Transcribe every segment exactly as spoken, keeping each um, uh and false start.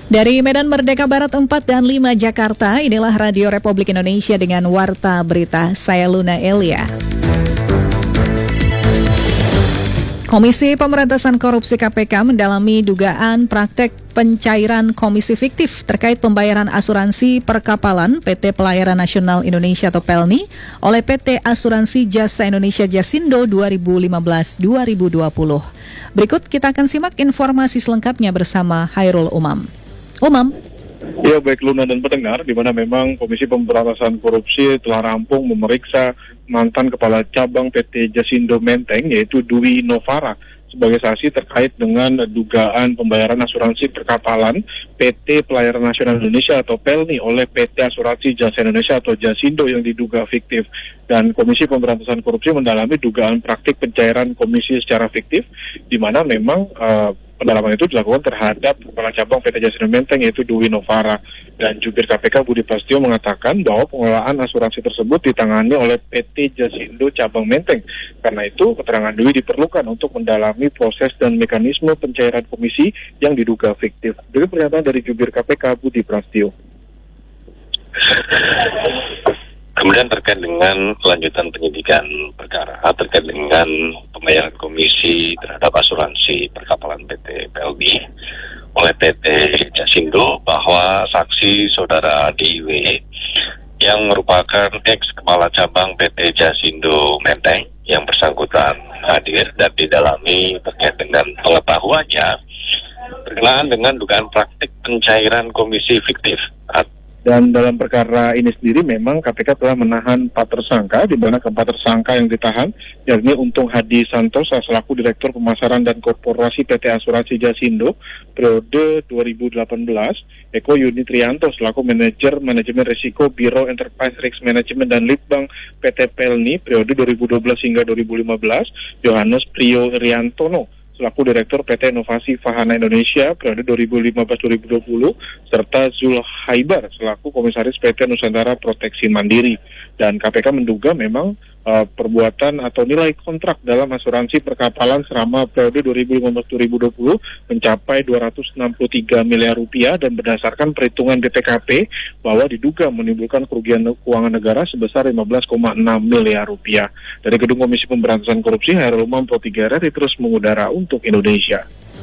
Dari Medan Merdeka Barat empat dan lima Jakarta, inilah Radio Republik Indonesia dengan Warta Berita. Saya Luna Elia. Komisi Pemberantasan Korupsi K P K mendalami dugaan praktek pencairan komisi fiktif terkait pembayaran asuransi perkapalan P T Pelayaran Nasional Indonesia atau P E L N I oleh P T Asuransi Jasa Indonesia Jasindo dua ribu lima belas sampai dua ribu dua puluh. Berikut kita akan simak informasi selengkapnya bersama Hairul Umam. Umam. Ya, baik Luna dan pendengar, di mana memang Komisi Pemberantasan Korupsi telah rampung memeriksa mantan Kepala Cabang P T Jasindo Menteng, yaitu Dwi Novara, sebagai saksi terkait dengan dugaan pembayaran asuransi perkapalan P T Pelayaran Nasional Indonesia atau P E L N I oleh P T Asuransi Jasa Indonesia atau Jasindo yang diduga fiktif. Dan Komisi Pemberantasan Korupsi mendalami dugaan praktik pencairan komisi secara fiktif, di mana memang uh, pendalaman itu dilakukan terhadap Kepala Cabang P T Jasindo Menteng yaitu Dwi Novara. Dan Jubir K P K Budi Prasetyo mengatakan bahwa pengelolaan asuransi tersebut ditangani oleh P T Jasindo Cabang Menteng. Karena itu keterangan Dwi diperlukan untuk mendalami proses dan mekanisme pencairan komisi yang diduga fiktif. Dari pernyataan dari Jubir K P K Budi Prasetyo. Kemudian terkait dengan kelanjutan penyidikan perkara terkait dengan pembayaran komisi terhadap asuransi perkapalan P T P L B oleh P T Jasindo, bahwa saksi saudara D I W yang merupakan ex kepala cabang P T Jasindo Menteng yang bersangkutan hadir dan didalami terkait dengan pengetahuannya berkenaan dengan dugaan praktik pencairan komisi fiktif. Dan dalam perkara ini sendiri memang K P K telah menahan empat tersangka, di mana keempat tersangka yang ditahan yakni Untung Hadi Santosa selaku Direktur Pemasaran dan Korporasi P T Asuransi Jasindo periode dua ribu delapan belas, Eko Yuni Trianto selaku Manajer Manajemen Risiko Biro Enterprise Risk Management dan Litbang P T P E L N I periode dua ribu dua belas hingga dua ribu lima belas, Yohanes Priyo Riantono selaku Direktur P T Inovasi Fahana Indonesia periode dua ribu lima belas sampai dua ribu dua puluh, serta Zul Haibar selaku Komisaris P T Nusantara Proteksi Mandiri. Dan K P K menduga memang uh, perbuatan atau nilai kontrak dalam asuransi perkapalan selama periode dua ribu lima belas sampai dua ribu dua puluh mencapai dua ratus enam puluh tiga miliar rupiah, dan berdasarkan perhitungan B P K P bahwa diduga menimbulkan kerugian keuangan negara sebesar lima belas koma enam miliar rupiah. Dari Gedung Komisi Pemberantasan Korupsi, Hairul Umam Pro tiga R R I terus mengudara untuk Indonesia.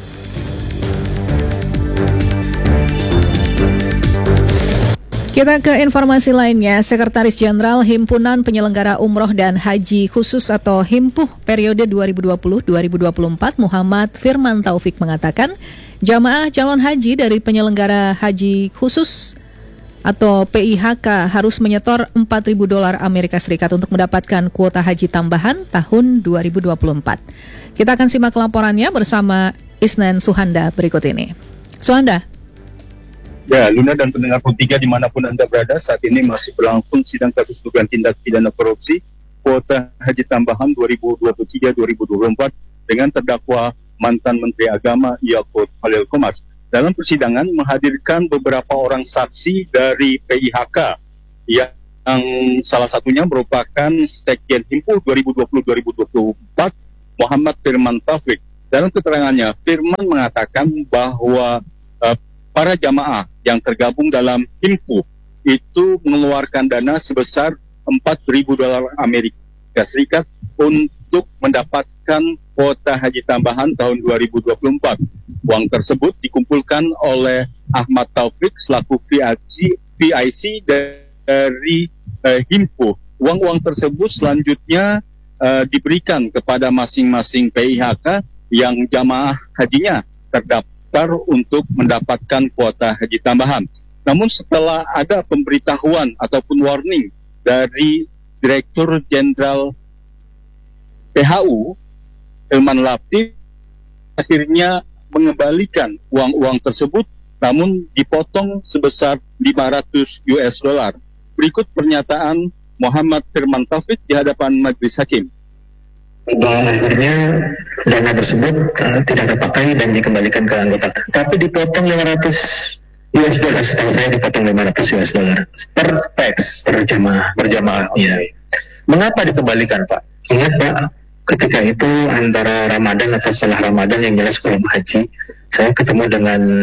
Kita ke informasi lainnya. Sekretaris Jenderal Himpunan Penyelenggara Umroh dan Haji Khusus atau Himpuh periode dua ribu dua puluh sampai dua ribu dua puluh empat, Muhammad Firman Taufik mengatakan, jamaah calon haji dari penyelenggara haji khusus atau P I H K harus menyetor empat ribu dolar Amerika Serikat untuk mendapatkan kuota haji tambahan tahun dua ribu dua puluh empat. Kita akan simak laporannya bersama Isnan Suhanda berikut ini. Suhanda. Ya, Luna dan pendengar Pro tiga dimanapun Anda berada, saat ini masih berlangsung sidang kasus dugaan tindak pidana korupsi kuota haji tambahan dua ribu dua puluh tiga sampai dua ribu dua puluh empat dengan terdakwa mantan Menteri Agama Yakut Khalil Qomas. Dalam persidangan menghadirkan beberapa orang saksi dari P I H K yang salah satunya merupakan Sekjen Himpuh dua ribu dua puluh sampai dua ribu dua puluh empat Muhammad Firman Taufik. Dalam keterangannya, Firman mengatakan bahwa uh, para jamaah yang tergabung dalam Himpuh itu mengeluarkan dana sebesar empat ribu dolar Amerika Serikat untuk mendapatkan kuota haji tambahan tahun dua ribu dua puluh empat. Uang tersebut dikumpulkan oleh Ahmad Taufik selaku V I C dari uh, Himpuh. Uang-uang tersebut selanjutnya uh, diberikan kepada masing-masing P I H K yang jamaah hajinya terdaftar untuk mendapatkan kuota haji tambahan. Namun setelah ada pemberitahuan ataupun warning dari Direktur Jenderal P H U, Hilman Latif, akhirnya mengembalikan uang-uang tersebut, namun dipotong sebesar lima ratus US dollar. Berikut pernyataan Muhammad Firman Taufik di hadapan Majelis Hakim. Bahwa akhirnya dana tersebut uh, tidak terpakai dan dikembalikan ke anggota. Tapi dipotong lima ratus US dollar, setahu saya dipotong lima ratus US dollar per tax per jamaah berjamaah. Ya. Mengapa dikembalikan, Pak? Ingat, Pak, ketika itu antara Ramadan atau setelah Ramadan yang jelas sebelum haji, saya ketemu dengan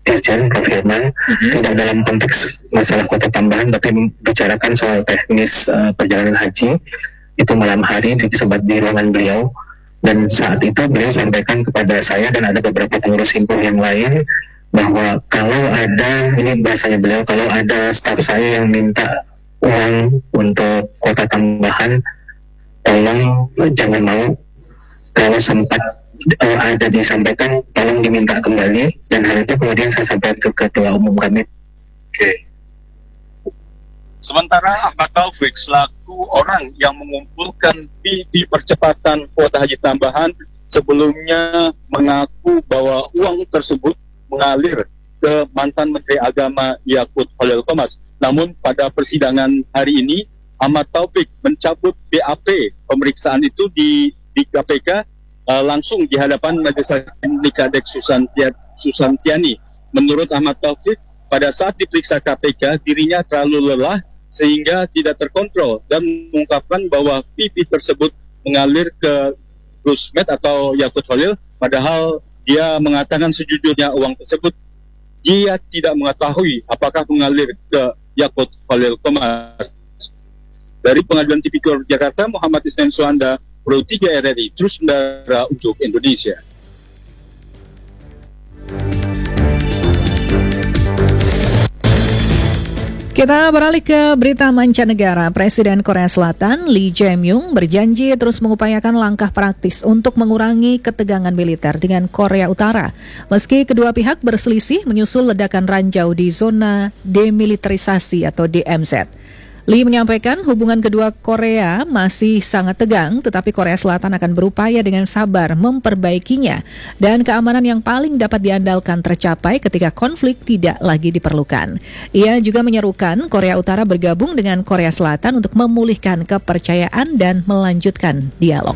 Dirjen Perfilman, mm-hmm. tidak dalam konteks masalah kuota tambahan, tapi membicarakan soal teknis uh, perjalanan haji. Itu malam hari disebat di ruangan beliau, dan saat itu beliau sampaikan kepada saya dan ada beberapa pengurus himpunan yang lain bahwa kalau ada, ini bahasanya beliau, kalau ada staf saya yang minta uang untuk kuota tambahan, tolong jangan mau. Kalau sempat uh, ada disampaikan, tolong diminta kembali, dan hal itu kemudian saya sampaikan ke ketua umum kami. Oke. Sementara Ahmad Taufik selaku orang yang mengumpulkan di, di percepatan kuota haji tambahan sebelumnya mengaku bahwa uang tersebut mengalir ke mantan Menteri Agama Yakut Khalil Qomas. Namun pada persidangan hari ini Ahmad Taufik mencabut B A P pemeriksaan itu di di K P K uh, langsung di hadapan Majelis Hakim Nikadek Susantia, Susantiani. Menurut Ahmad Taufik, pada saat diperiksa K P K dirinya terlalu lelah sehingga tidak terkontrol dan mengungkapkan bahwa P P tersebut mengalir ke Gusmed atau Yakut Khalil, padahal dia mengatakan sejujurnya uang tersebut dia tidak mengetahui apakah mengalir ke Yakut Khalil Qomas. Dari Pengadilan Tipikor Jakarta, Muhammad Isnan Suanda, Pro tiga R R I, terus mendara untuk Indonesia. Kita beralih ke berita mancanegara. Presiden Korea Selatan Lee Jae-myung berjanji terus mengupayakan langkah praktis untuk mengurangi ketegangan militer dengan Korea Utara. Meski kedua pihak berselisih menyusul ledakan ranjau di zona demilitarisasi atau D M Z. Lee menyampaikan hubungan kedua Korea masih sangat tegang, tetapi Korea Selatan akan berupaya dengan sabar memperbaikinya dan keamanan yang paling dapat diandalkan tercapai ketika konflik tidak lagi diperlukan. Ia juga menyerukan Korea Utara bergabung dengan Korea Selatan untuk memulihkan kepercayaan dan melanjutkan dialog.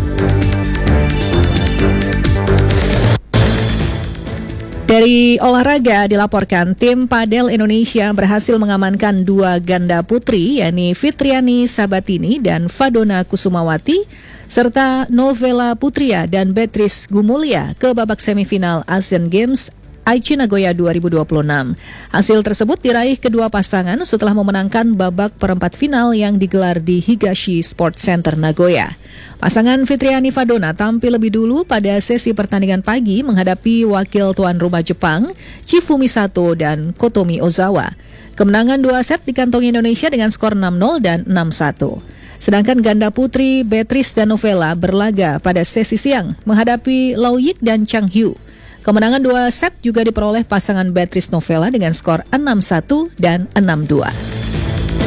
Dari olahraga dilaporkan tim padel Indonesia berhasil mengamankan dua ganda putri, yakni Fitriani Sabatini dan Fadona Kusumawati, serta Novela Putria dan Beatrice Gumulya ke babak semifinal Asian Games Aichi Nagoya dua ribu dua puluh enam. Hasil tersebut diraih kedua pasangan setelah memenangkan babak perempat final yang digelar di Higashi Sports Center Nagoya. Pasangan Fitriani Fadona tampil lebih dulu pada sesi pertandingan pagi menghadapi wakil tuan rumah Jepang, Chifumi Sato dan Kotomi Ozawa. Kemenangan dua set dikantongi Indonesia dengan skor enam nol dan enam satu. Sedangkan ganda putri Beatrice dan Novela berlaga pada sesi siang menghadapi Lau Yik dan Chang Hyu. Kemenangan dua set juga diperoleh pasangan Beatrice Novela dengan skor enam satu dan enam dua.